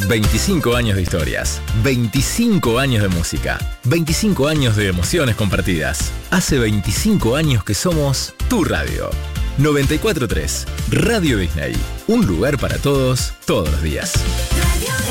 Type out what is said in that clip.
25 años de historias, 25 años de música, 25 años de emociones compartidas. Hace 25 años que somos tu radio. 94.3 Radio Disney. Un lugar para todos, todos los días. Radio